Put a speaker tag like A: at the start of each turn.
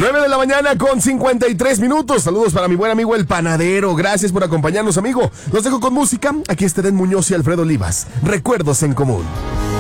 A: 9 de la mañana con 53 minutos. Saludos para mi buen amigo el panadero. Gracias por acompañarnos, amigo. Los dejo con música. Aquí está Eden Muñoz y Alfredo Olivas. Recuerdos en común.